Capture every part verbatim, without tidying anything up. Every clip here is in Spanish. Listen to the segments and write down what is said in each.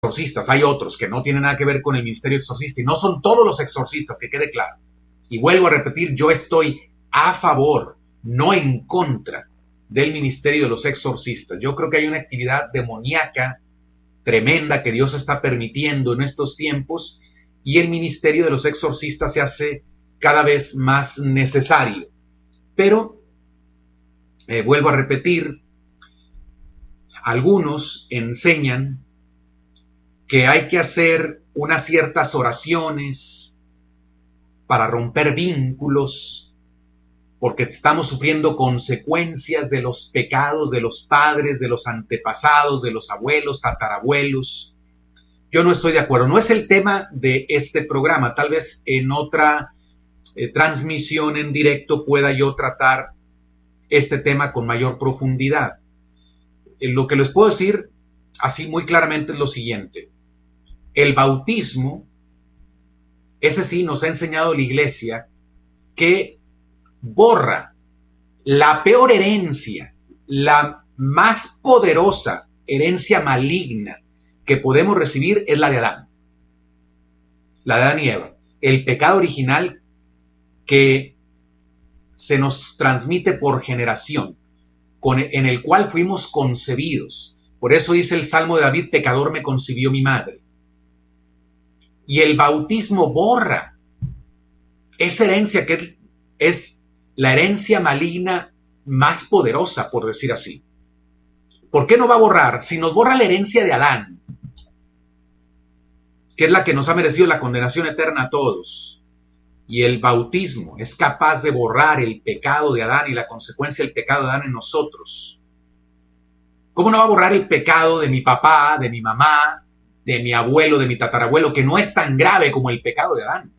exorcistas, hay otros que no tienen nada que ver con el ministerio exorcista y no son todos los exorcistas, que quede claro. Y vuelvo a repetir, yo estoy a favor, no en contra del ministerio de los exorcistas. Yo creo que hay una actividad demoníaca tremenda que Dios está permitiendo en estos tiempos y el ministerio de los exorcistas se hace cada vez más necesario. Pero, eh, vuelvo a repetir, algunos enseñan que hay que hacer unas ciertas oraciones para romper vínculos, porque estamos sufriendo consecuencias de los pecados de los padres, de los antepasados, de los abuelos, tatarabuelos. Yo no estoy de acuerdo. No es el tema de este programa. Tal vez en otra eh, transmisión en directo pueda yo tratar este tema con mayor profundidad. Eh, lo que les puedo decir así muy claramente es lo siguiente. El bautismo, ese sí nos ha enseñado la Iglesia, que borra la peor herencia, la más poderosa herencia maligna que podemos recibir es la de Adán. La de Adán y Eva. El pecado original que se nos transmite por generación, con, en el cual fuimos concebidos. Por eso dice el Salmo de David, pecador me concibió mi madre. Y el bautismo borra esa herencia que es la herencia maligna más poderosa, por decir así. ¿Por qué no va a borrar? Si nos borra la herencia de Adán, que es la que nos ha merecido la condenación eterna a todos, y el bautismo es capaz de borrar el pecado de Adán y la consecuencia del pecado de Adán en nosotros, ¿cómo no va a borrar el pecado de mi papá, de mi mamá, de mi abuelo, de mi tatarabuelo, que no es tan grave como el pecado de Adán?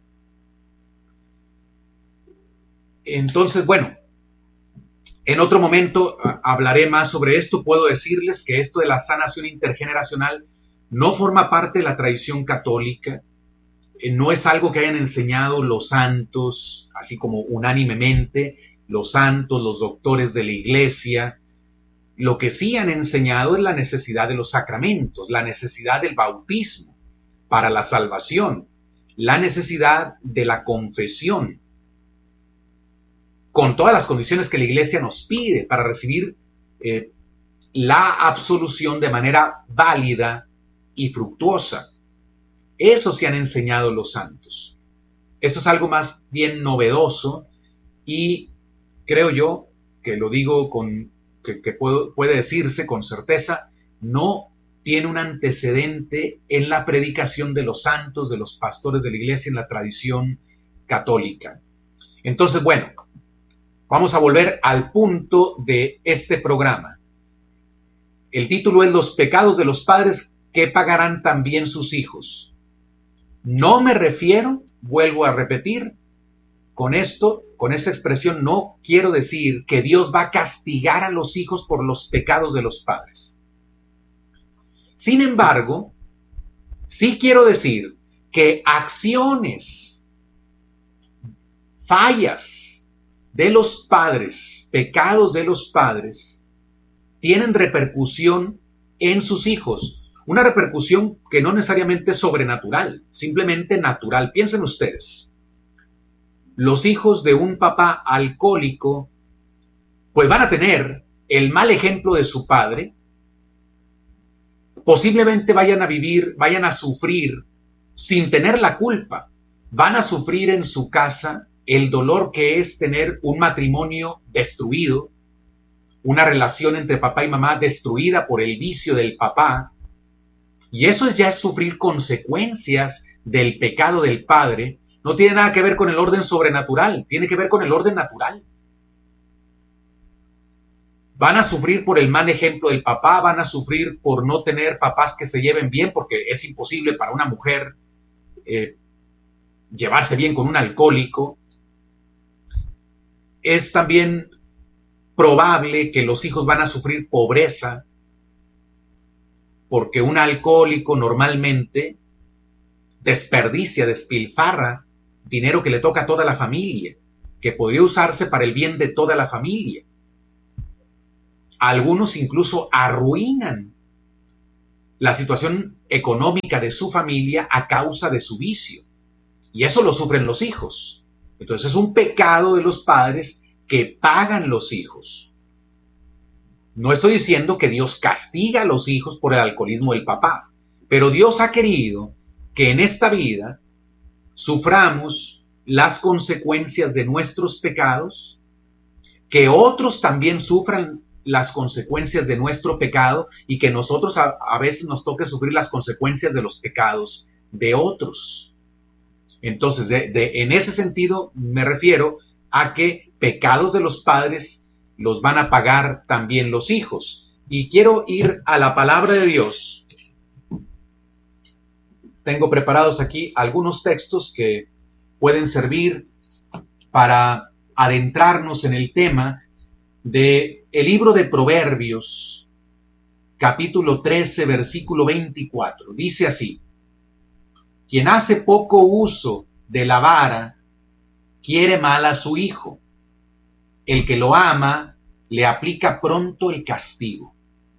Entonces, bueno, en otro momento hablaré más sobre esto. Puedo decirles que esto de la sanación intergeneracional no forma parte de la tradición católica, no es algo que hayan enseñado los santos, así como unánimemente, los santos, los doctores de la Iglesia. Lo que sí han enseñado es la necesidad de los sacramentos, la necesidad del bautismo para la salvación, la necesidad de la confesión, con todas las condiciones que la Iglesia nos pide para recibir eh, la absolución de manera válida y fructuosa. Eso sí han enseñado los santos. Eso es algo más bien novedoso y creo yo que lo digo con que, que puedo, puede decirse con certeza, no tiene un antecedente en la predicación de los santos, de los pastores de la Iglesia en la tradición católica. Entonces, bueno, vamos a volver al punto de este programa. El título es Los pecados de los padres que pagarán también sus hijos. No me refiero, vuelvo a repetir, con esto, con esta expresión no quiero decir que Dios va a castigar a los hijos por los pecados de los padres. Sin embargo, sí quiero decir que acciones, fallas de los padres, pecados de los padres, tienen repercusión en sus hijos. Una repercusión que no necesariamente es sobrenatural, simplemente natural. Piensen ustedes, los hijos de un papá alcohólico, pues van a tener el mal ejemplo de su padre, posiblemente vayan a vivir, vayan a sufrir sin tener la culpa, van a sufrir en su casa el dolor que es tener un matrimonio destruido, una relación entre papá y mamá destruida por el vicio del papá. Y eso ya es sufrir consecuencias del pecado del padre. No tiene nada que ver con el orden sobrenatural, tiene que ver con el orden natural. Van a sufrir por el mal ejemplo del papá, van a sufrir por no tener papás que se lleven bien, porque es imposible para una mujer eh, llevarse bien con un alcohólico. Es también probable que los hijos van a sufrir pobreza, porque un alcohólico normalmente desperdicia, despilfarra dinero que le toca a toda la familia, que podría usarse para el bien de toda la familia. Algunos incluso arruinan la situación económica de su familia a causa de su vicio. Y eso lo sufren los hijos. Entonces es un pecado de los padres que pagan los hijos. No estoy diciendo que Dios castiga a los hijos por el alcoholismo del papá, pero Dios ha querido que en esta vida suframos las consecuencias de nuestros pecados, que otros también sufran las consecuencias de nuestro pecado y que nosotros a, a veces nos toque sufrir las consecuencias de los pecados de otros. Entonces, de, de, en ese sentido me refiero a que pecados de los padres los van a pagar también los hijos. Y quiero ir a la palabra de Dios. Tengo preparados aquí algunos textos que pueden servir para adentrarnos en el tema de el libro de Proverbios, capítulo trece, versículo veinticuatro. Dice así: quien hace poco uso de la vara quiere mal a su hijo. El que lo ama le aplica pronto el castigo.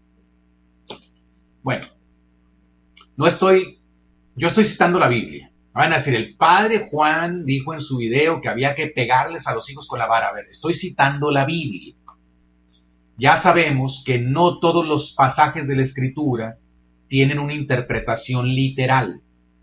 Bueno, no estoy, yo estoy citando la Biblia. Van a decir, el padre Juan dijo en su video que había que pegarles a los hijos con la vara. A ver, estoy citando la Biblia. Ya sabemos que no todos los pasajes de la Escritura tienen una interpretación literal.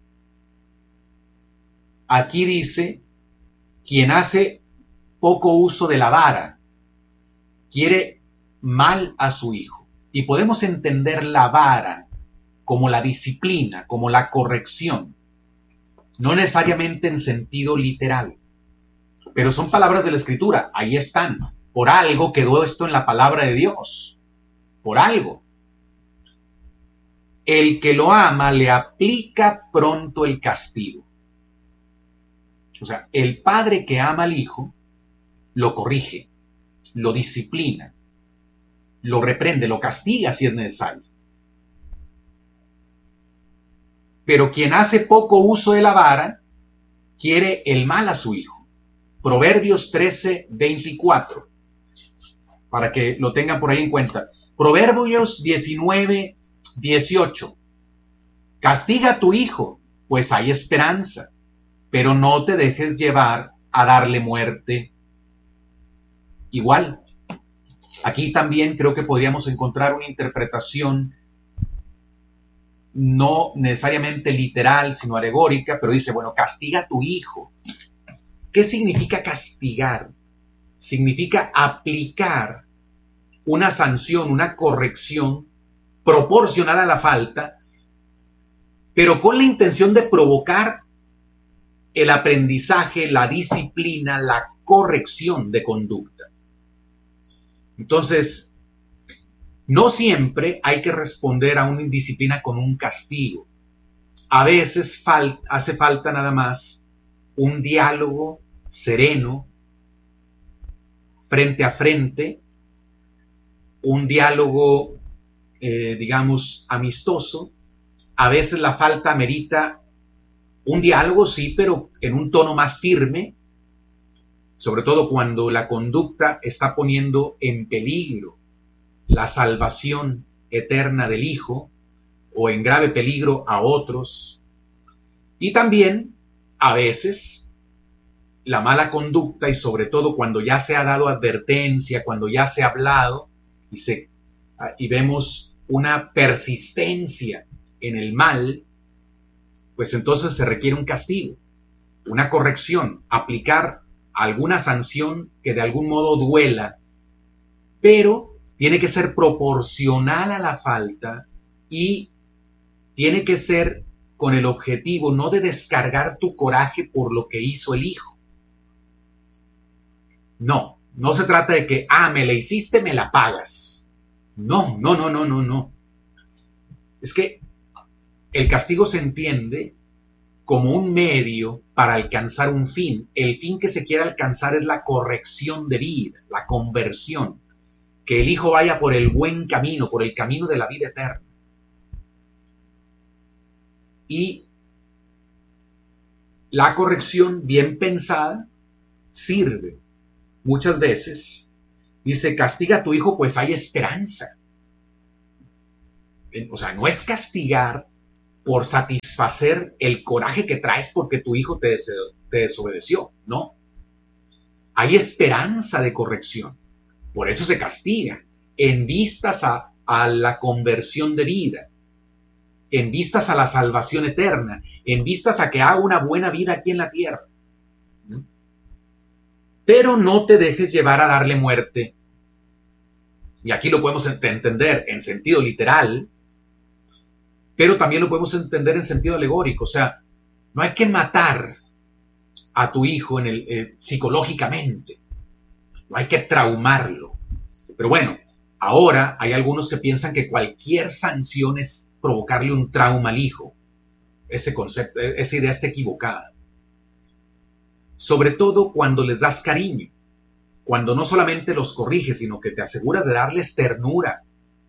Aquí dice, quien hace poco uso de la vara quiere mal a su hijo. Y podemos entender la vara como la disciplina, como la corrección. No necesariamente en sentido literal, pero son palabras de la Escritura, ahí están. Por algo quedó esto en la palabra de Dios, por algo. El que lo ama le aplica pronto el castigo. O sea, el padre que ama al hijo lo corrige, lo disciplina, lo reprende, lo castiga si es necesario. Pero quien hace poco uso de la vara quiere el mal a su hijo. Proverbios trece, veinticuatro. Para que lo tengan por ahí en cuenta. Proverbios diecinueve, dieciocho. Castiga a tu hijo, pues hay esperanza, pero no te dejes llevar a darle muerte. Igual, aquí también creo que podríamos encontrar una interpretación no necesariamente literal, sino alegórica, pero dice, bueno, castiga a tu hijo. ¿Qué significa castigar? Significa aplicar una sanción, una corrección proporcional a la falta, pero con la intención de provocar el aprendizaje, la disciplina, la corrección de conducta. Entonces, no siempre hay que responder a una indisciplina con un castigo. A veces fal- hace falta nada más un diálogo sereno, frente a frente, un diálogo, eh, digamos, amistoso. A veces la falta amerita un diálogo, sí, pero en un tono más firme, sobre todo cuando la conducta está poniendo en peligro la salvación eterna del hijo o en grave peligro a otros. Y también, a veces, la mala conducta, y sobre todo cuando ya se ha dado advertencia, cuando ya se ha hablado y, se, y vemos una persistencia en el mal, pues entonces se requiere un castigo, una corrección, aplicar alguna sanción que de algún modo duela, pero tiene que ser proporcional a la falta y tiene que ser con el objetivo no de descargar tu coraje por lo que hizo el hijo. No, no se trata de que, ah, me la hiciste, me la pagas. No, no, no, no, no, no. Es que el castigo se entiende como un medio para alcanzar un fin. El fin que se quiere alcanzar es la corrección de vida, la conversión. Que el hijo vaya por el buen camino, por el camino de la vida eterna. Y la corrección bien pensada sirve. Muchas veces dice, castiga a tu hijo, pues hay esperanza. O sea, no es castigar por satisfacer el coraje que traes porque tu hijo te, des te desobedeció. No. Hay esperanza de corrección. Por eso se castiga. En vistas a, a la conversión de vida. En vistas a la salvación eterna. En vistas a que haga una buena vida aquí en la tierra. Pero no te dejes llevar a darle muerte. Y aquí lo podemos entender en sentido literal, pero también lo podemos entender en sentido alegórico. O sea, no hay que matar a tu hijo en el, eh, psicológicamente. No hay que traumarlo. Pero bueno, ahora hay algunos que piensan que cualquier sanción es provocarle un trauma al hijo. Ese concepto, esa idea está equivocada. Sobre todo cuando les das cariño. Cuando no solamente los corriges, sino que te aseguras de darles ternura.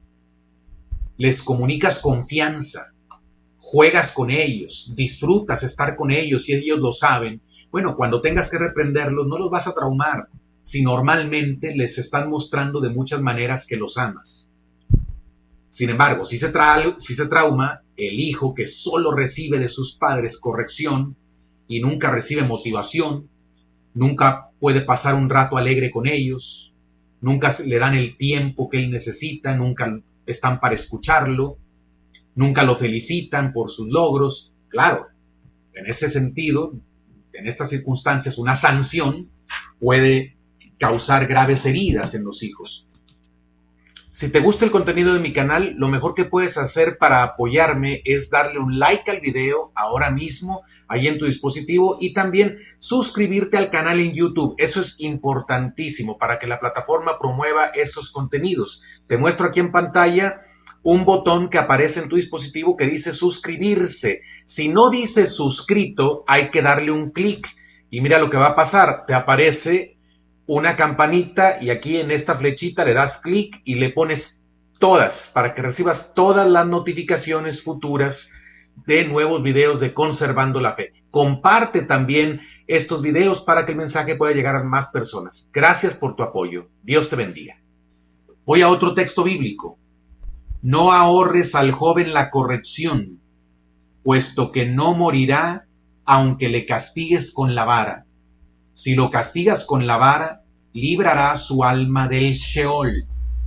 Les comunicas confianza. Juegas con ellos. Disfrutas estar con ellos y ellos lo saben. Bueno, cuando tengas que reprenderlos, no los vas a traumar. Si normalmente les están mostrando de muchas maneras que los amas. Sin embargo, si se, tra si se trauma, el hijo que solo recibe de sus padres corrección y nunca recibe motivación, nunca puede pasar un rato alegre con ellos, nunca le dan el tiempo que él necesita, nunca están para escucharlo, nunca lo felicitan por sus logros. Claro, en ese sentido, en estas circunstancias, una sanción puede causar graves heridas en los hijos. Si te gusta el contenido de mi canal, lo mejor que puedes hacer para apoyarme es darle un like al video ahora mismo, ahí en tu dispositivo, y también suscribirte al canal en YouTube. Eso es importantísimo para que la plataforma promueva estos contenidos. Te muestro aquí en pantalla un botón que aparece en tu dispositivo que dice suscribirse. Si no dice suscrito, hay que darle un clic. Y mira lo que va a pasar. Te aparece una campanita y aquí en esta flechita le das clic y le pones todas para que recibas todas las notificaciones futuras de nuevos videos de Conservando la Fe. Comparte también estos videos para que el mensaje pueda llegar a más personas. Gracias por tu apoyo. Dios te bendiga. Voy a otro texto bíblico. No ahorres al joven la corrección, puesto que no morirá aunque le castigues con la vara. Si lo castigas con la vara, librará su alma del Sheol.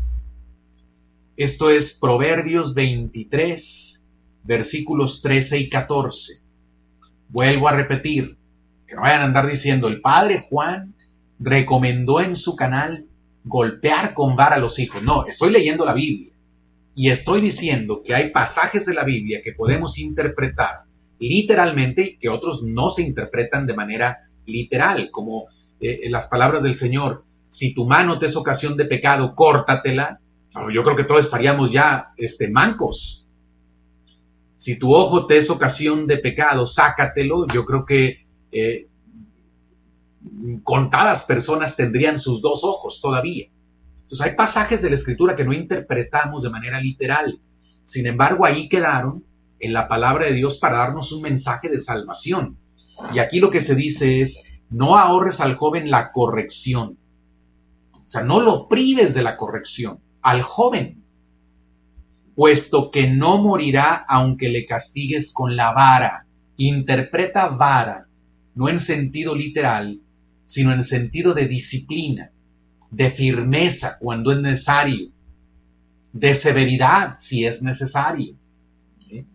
Esto es Proverbios veintitrés, versículos trece y catorce. Vuelvo a repetir, que no vayan a andar diciendo, el padre Juan recomendó en su canal golpear con vara a los hijos. No, estoy leyendo la Biblia y estoy diciendo que hay pasajes de la Biblia que podemos interpretar literalmente y que otros no se interpretan de manera literal, como eh, las palabras del Señor: si tu mano te es ocasión de pecado, córtatela. Yo creo que todos estaríamos ya este, mancos. Si tu ojo te es ocasión de pecado, sácatelo. Yo creo que eh, contadas personas tendrían sus dos ojos todavía. Entonces hay pasajes de la Escritura que no interpretamos de manera literal. Sin embargo, ahí quedaron en la palabra de Dios para darnos un mensaje de salvación. Y aquí lo que se dice es, no ahorres al joven la corrección. O sea, no lo prives de la corrección al joven, puesto que no morirá aunque le castigues con la vara. Interpreta vara, no en sentido literal, sino en sentido de disciplina, de firmeza cuando es necesario, de severidad si es necesario. ¿Sí?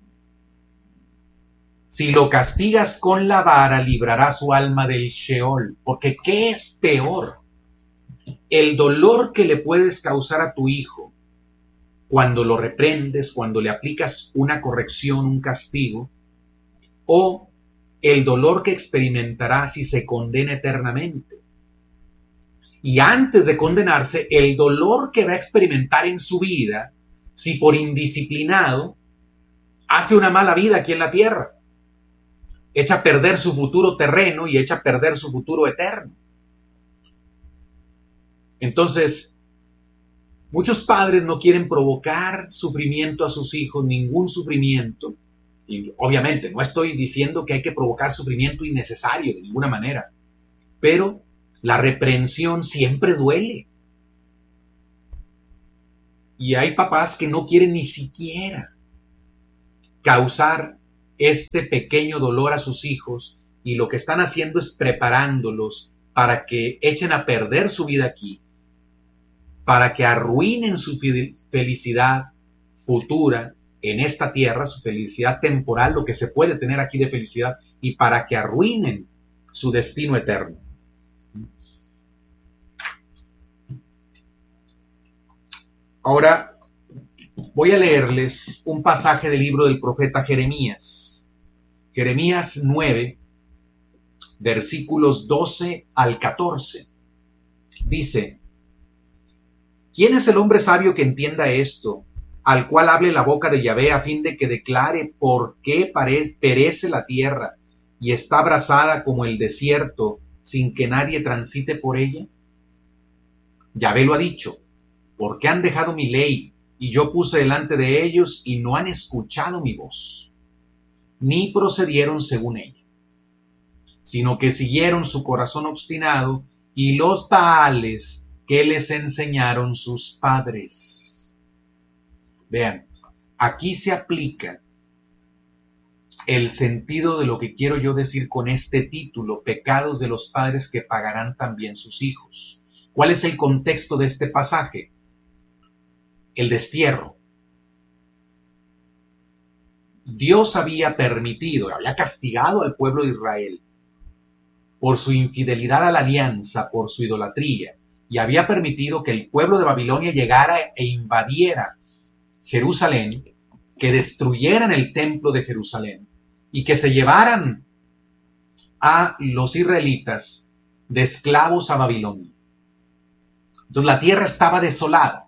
Si lo castigas con la vara, librará su alma del Sheol. Porque ¿qué es peor? El dolor que le puedes causar a tu hijo cuando lo reprendes, cuando le aplicas una corrección, un castigo, o el dolor que experimentará si se condena eternamente. Y antes de condenarse, el dolor que va a experimentar en su vida si por indisciplinado hace una mala vida aquí en la tierra. Echa a perder su futuro terreno y echa a perder su futuro eterno. Entonces, muchos padres no quieren provocar sufrimiento a sus hijos, ningún sufrimiento. Y obviamente no estoy diciendo que hay que provocar sufrimiento innecesario de ninguna manera, pero la reprensión siempre duele. Y hay papás que no quieren ni siquiera causar este pequeño dolor a sus hijos, y lo que están haciendo es preparándolos para que echen a perder su vida aquí, para que arruinen su felicidad futura en esta tierra, su felicidad temporal, lo que se puede tener aquí de felicidad, y para que arruinen su destino eterno. Ahora voy a leerles un pasaje del libro del profeta Jeremías. Jeremías nueve, versículos doce al catorce. Dice: ¿Quién es el hombre sabio que entienda esto, al cual hable la boca de Yahvé, a fin de que declare por qué perece la tierra y está abrasada como el desierto, sin que nadie transite por ella? Yahvé lo ha dicho: porque han dejado mi ley, y yo puse delante de ellos, y no han escuchado mi voz, ni procedieron según ella, sino que siguieron su corazón obstinado y los baales que les enseñaron sus padres. Vean, aquí se aplica el sentido de lo que quiero yo decir con este título: pecados de los padres que pagarán también sus hijos. ¿Cuál es el contexto de este pasaje? El destierro. Dios había permitido, había castigado al pueblo de Israel por su infidelidad a la alianza, por su idolatría, y había permitido que el pueblo de Babilonia llegara e invadiera Jerusalén, que destruyeran el templo de Jerusalén y que se llevaran a los israelitas de esclavos a Babilonia. Entonces la tierra estaba desolada.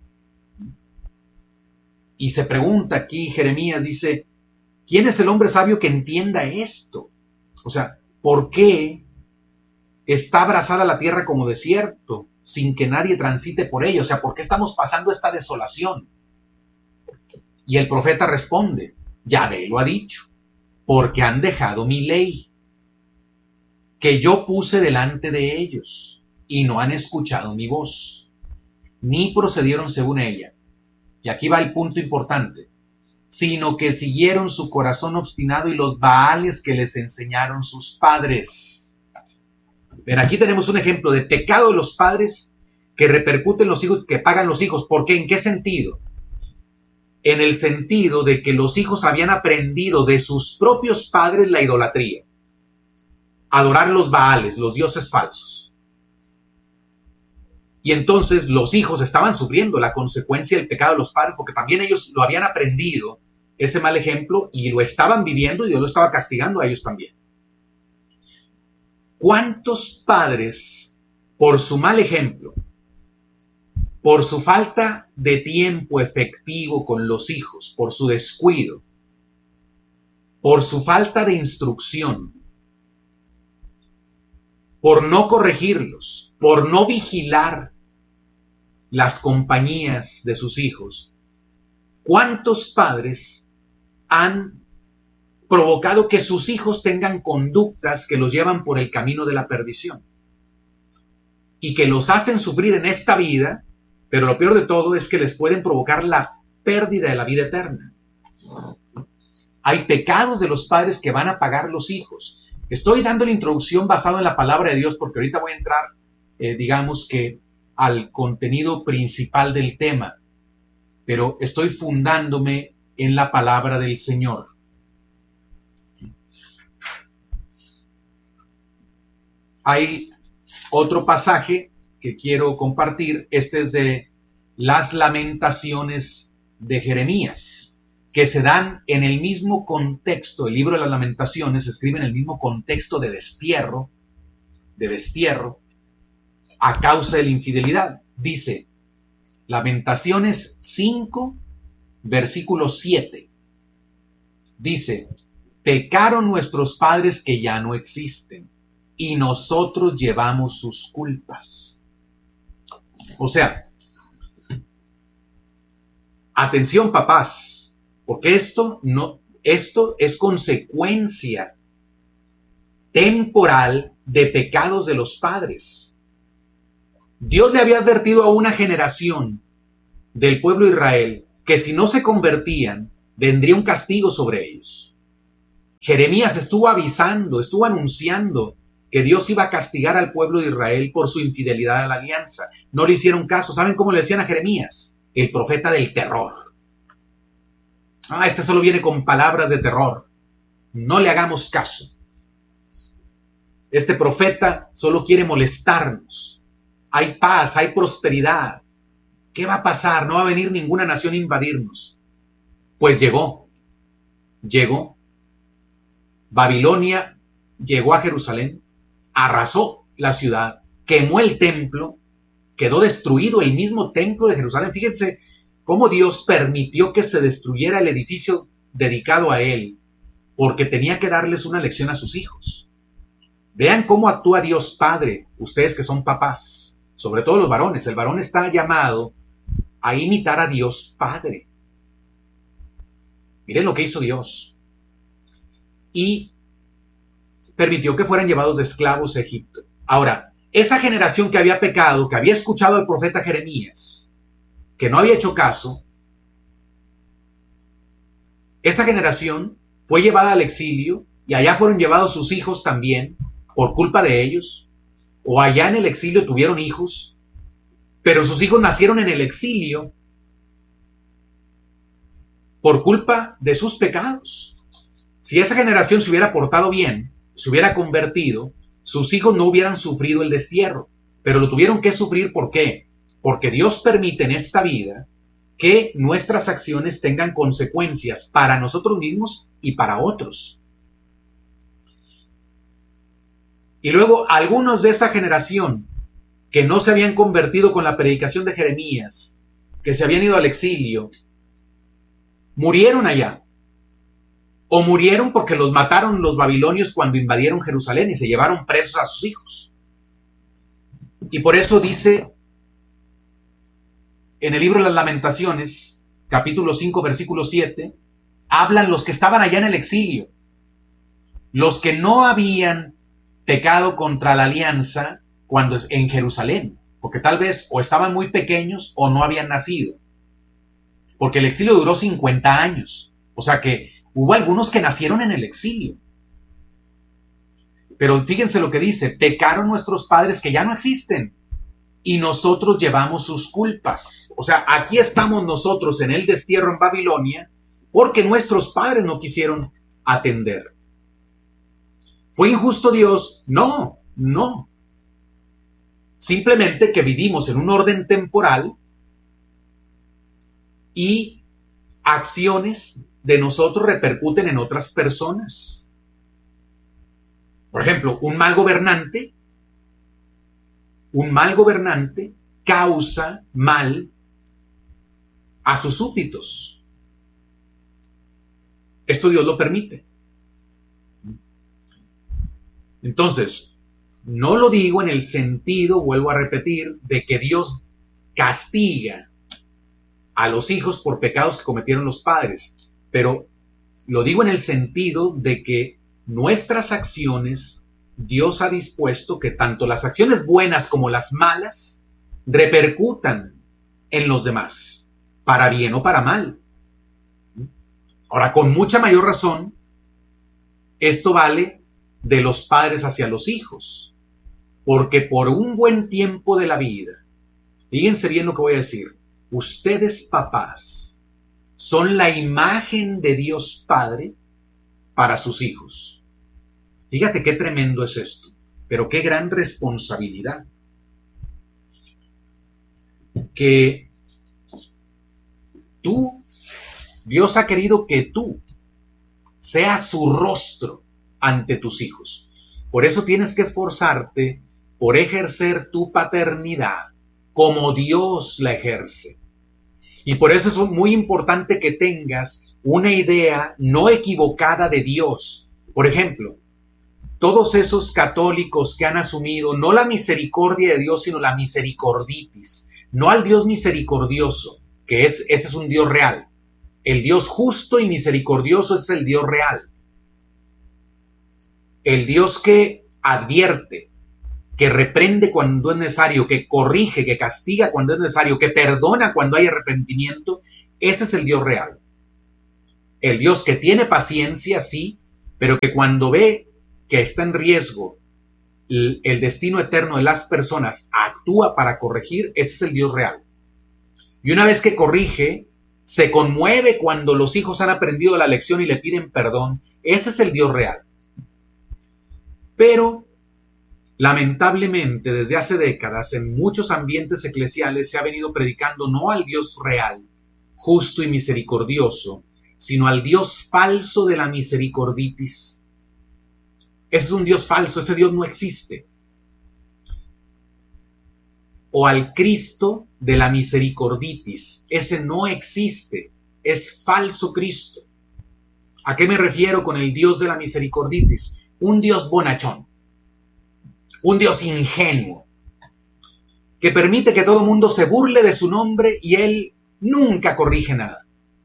Y se pregunta aquí Jeremías, dice: ¿quién es el hombre sabio que entienda esto? O sea, ¿por qué está abrasada la tierra como desierto sin que nadie transite por ella? O sea, ¿por qué estamos pasando esta desolación? Y el profeta responde: Yahvé lo ha dicho, porque han dejado mi ley, que yo puse delante de ellos, y no han escuchado mi voz, ni procedieron según ella. Y aquí va el punto importante: sino que siguieron su corazón obstinado y los baales que les enseñaron sus padres. Ven, aquí tenemos un ejemplo de pecado de los padres que repercute en los hijos, que pagan los hijos. ¿Por qué? ¿En qué sentido? En el sentido de que los hijos habían aprendido de sus propios padres la idolatría, adorar los baales, los dioses falsos. Y entonces los hijos estaban sufriendo la consecuencia del pecado de los padres, porque también ellos lo habían aprendido, ese mal ejemplo, y lo estaban viviendo, y Dios lo estaba castigando a ellos también. ¿Cuántos padres, por su mal ejemplo, por su falta de tiempo efectivo con los hijos, por su descuido, por su falta de instrucción, por no corregirlos, por no vigilar las compañías de sus hijos, cuántos padres han provocado que sus hijos tengan conductas que los llevan por el camino de la perdición y que los hacen sufrir en esta vida, pero lo peor de todo es que les pueden provocar la pérdida de la vida eterna. Hay pecados de los padres que van a pagar los hijos. Estoy dando la introducción basado en la palabra de Dios, porque ahorita voy a entrar, eh, digamos que, al contenido principal del tema, pero estoy fundándome en la palabra del Señor. Hay otro pasaje que quiero compartir. Este es de las Lamentaciones de Jeremías, que se dan en el mismo contexto. El libro de las Lamentaciones se escribe en el mismo contexto de destierro, de destierro a causa de la infidelidad. Dice Lamentaciones cinco, versículo siete. Dice: pecaron nuestros padres que ya no existen, y nosotros llevamos sus culpas. O sea, atención papás, porque esto no, esto es consecuencia temporal de pecados de los padres. Dios le había advertido a una generación del pueblo de Israel que si no se convertían, vendría un castigo sobre ellos. Jeremías estuvo avisando, estuvo anunciando que Dios iba a castigar al pueblo de Israel por su infidelidad a la alianza. No le hicieron caso. ¿Saben cómo le decían a Jeremías? El profeta del terror. Ah, este solo viene con palabras de terror. No le hagamos caso. Este profeta solo quiere molestarnos. Hay paz, hay prosperidad. ¿Qué va a pasar? No va a venir ninguna nación a invadirnos. Pues llegó. Llegó. Babilonia llegó a Jerusalén, arrasó la ciudad, quemó el templo, quedó destruido el mismo templo de Jerusalén. Fíjense cómo Dios permitió que se destruyera el edificio dedicado a él, porque tenía que darles una lección a sus hijos. Vean cómo actúa Dios Padre, ustedes que son papás, sobre todo los varones. El varón está llamado a imitar a Dios Padre. Miren lo que hizo Dios. Y permitió que fueran llevados de esclavos a Egipto. Ahora, esa generación que había pecado, que había escuchado al profeta Jeremías, que no había hecho caso, esa generación fue llevada al exilio y allá fueron llevados sus hijos también por culpa de ellos, o allá en el exilio tuvieron hijos, pero sus hijos nacieron en el exilio por culpa de sus pecados. Si esa generación se hubiera portado bien, se hubiera convertido, sus hijos no hubieran sufrido el destierro, pero lo tuvieron que sufrir. ¿Por qué? Porque Dios permite en esta vida que nuestras acciones tengan consecuencias para nosotros mismos y para otros. Y luego algunos de esa generación que no se habían convertido con la predicación de Jeremías, que se habían ido al exilio, murieron allá. O murieron porque los mataron los babilonios cuando invadieron Jerusalén y se llevaron presos a sus hijos. Y por eso dice en el libro de las Lamentaciones, capítulo cinco, versículo siete, hablan los que estaban allá en el exilio, los que no habían pecado contra la alianza cuando en Jerusalén, porque tal vez o estaban muy pequeños o no habían nacido, porque el exilio duró cincuenta años, o sea que hubo algunos que nacieron en el exilio. Pero fíjense lo que dice: pecaron nuestros padres que ya no existen y nosotros llevamos sus culpas. O sea, aquí estamos nosotros en el destierro en Babilonia porque nuestros padres no quisieron atender. ¿Fue injusto Dios? No, no. Simplemente que vivimos en un orden temporal y acciones de nosotros repercuten en otras personas. Por ejemplo, un mal gobernante, un mal gobernante causa mal a sus súbditos. Esto Dios lo permite. Entonces, no lo digo en el sentido, vuelvo a repetir, de que Dios castiga a los hijos por pecados que cometieron los padres. Pero lo digo en el sentido de que nuestras acciones, Dios ha dispuesto que tanto las acciones buenas como las malas repercutan en los demás, para bien o para mal. Ahora, con mucha mayor razón, esto vale de los padres hacia los hijos, porque por un buen tiempo de la vida, fíjense bien lo que voy a decir, ustedes papás son la imagen de Dios Padre para sus hijos. Fíjate qué tremendo es esto, pero qué gran responsabilidad. Que tú, Dios ha querido que tú seas su rostro ante tus hijos. Por eso tienes que esforzarte por ejercer tu paternidad como Dios la ejerce. Y por eso es muy importante que tengas una idea no equivocada de Dios. Por ejemplo, todos esos católicos que han asumido no la misericordia de Dios, sino la misericorditis, no al Dios misericordioso, que es, ese es un Dios real. El Dios justo y misericordioso es el Dios real. El Dios que advierte, que reprende cuando es necesario, que corrige, que castiga cuando es necesario, que perdona cuando hay arrepentimiento, ese es el Dios real. El Dios que tiene paciencia, sí, pero que cuando ve que está en riesgo el, el destino eterno de las personas, actúa para corregir, ese es el Dios real. Y una vez que corrige, se conmueve cuando los hijos han aprendido la lección y le piden perdón, ese es el Dios real. Pero lamentablemente, desde hace décadas, en muchos ambientes eclesiales se ha venido predicando no al Dios real, justo y misericordioso, sino al Dios falso de la misericorditis. Ese es un Dios falso, ese Dios no existe. O al Cristo de la misericorditis, ese no existe, es falso Cristo. ¿A qué me refiero con el Dios de la misericorditis? Un Dios bonachón. Un Dios ingenuo, que permite que todo el mundo se burle de su nombre y Él nunca corrige nada.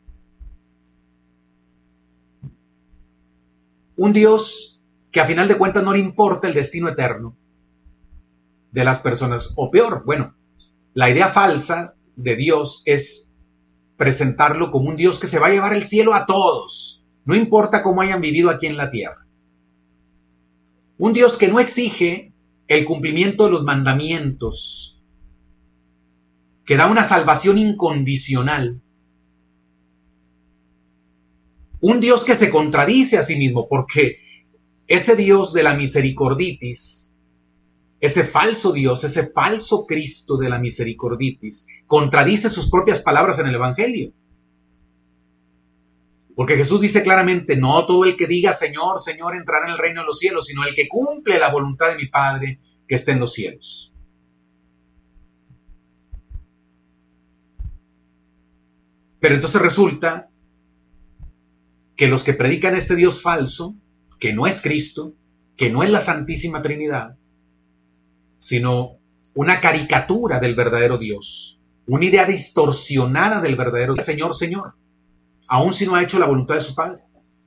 Un Dios que a final de cuentas no le importa el destino eterno de las personas. O peor, bueno, la idea falsa de Dios es presentarlo como un Dios que se va a llevar el cielo a todos, no importa cómo hayan vivido aquí en la tierra. Un Dios que no exige el cumplimiento de los mandamientos, que da una salvación incondicional. Un Dios que se contradice a sí mismo, porque ese Dios de la misericorditis, ese falso Dios, ese falso Cristo de la misericorditis, contradice sus propias palabras en el Evangelio. Porque Jesús dice claramente, no todo el que diga Señor, Señor entrará en el reino de los cielos, sino el que cumple la voluntad de mi Padre que está en los cielos. Pero entonces resulta que los que predican este Dios falso, que no es Cristo, que no es la Santísima Trinidad, sino una caricatura del verdadero Dios, una idea distorsionada del verdadero Dios, Señor, Señor, aun si no ha hecho la voluntad de su Padre.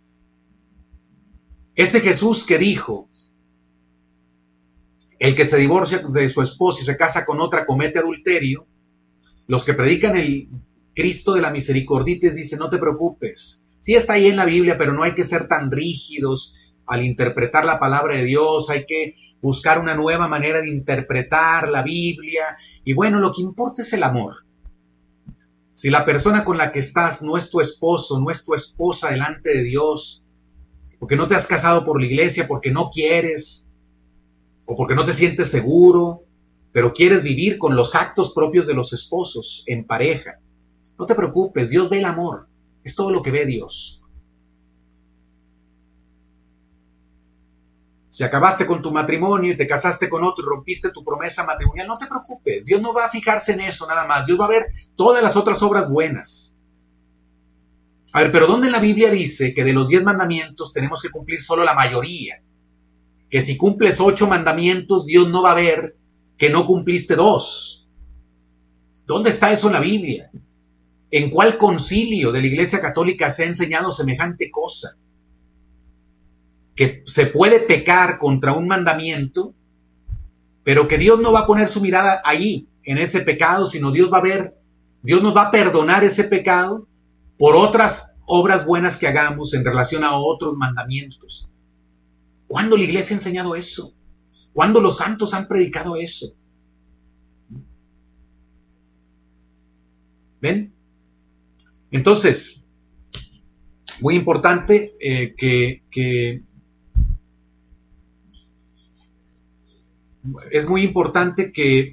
Ese Jesús que dijo, el que se divorcia de su esposa y se casa con otra comete adulterio, los que predican el Cristo de la misericorditis dicen, no te preocupes, sí está ahí en la Biblia, pero no hay que ser tan rígidos al interpretar la palabra de Dios, hay que buscar una nueva manera de interpretar la Biblia, y bueno, lo que importa es el amor. Si la persona con la que estás no es tu esposo, no es tu esposa delante de Dios, porque no te has casado por la iglesia, porque no quieres, o porque no te sientes seguro, pero quieres vivir con los actos propios de los esposos en pareja, no te preocupes, Dios ve el amor, es todo lo que ve Dios. Si acabaste con tu matrimonio y te casaste con otro y rompiste tu promesa matrimonial, no te preocupes. Dios no va a fijarse en eso nada más. Dios va a ver todas las otras obras buenas. A ver, pero ¿dónde en la Biblia dice que de los diez mandamientos tenemos que cumplir solo la mayoría? Que si cumples ocho mandamientos, Dios no va a ver que no cumpliste dos. ¿Dónde está eso en la Biblia? ¿En cuál concilio de la Iglesia Católica se ha enseñado semejante cosa? Que se puede pecar contra un mandamiento, pero que Dios no va a poner su mirada allí, en ese pecado, sino Dios va a ver, Dios nos va a perdonar ese pecado por otras obras buenas que hagamos en relación a otros mandamientos. ¿Cuándo la iglesia ha enseñado eso? ¿Cuándo los santos han predicado eso? ¿Ven? Entonces, muy importante eh, que, que es muy importante que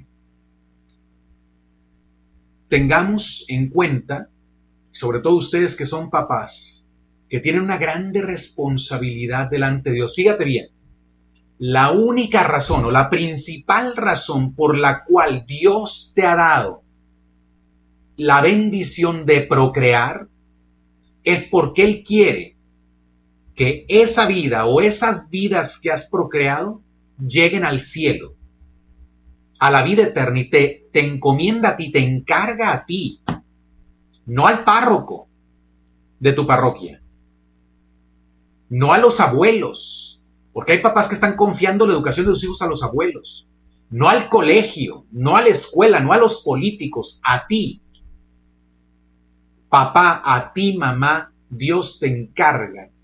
tengamos en cuenta, sobre todo ustedes que son papás, que tienen una grande responsabilidad delante de Dios. Fíjate bien, la única razón o la principal razón por la cual Dios te ha dado la bendición de procrear es porque Él quiere que esa vida o esas vidas que has procreado lleguen al cielo, a la vida eterna, y te, te encomienda a ti, te encarga a ti, no al párroco de tu parroquia, no a los abuelos, porque hay papás que están confiando la educación de sus hijos a los abuelos. no al colegio, no a la escuela, no a los políticos, a ti. Papá, a ti, mamá, Dios te encarga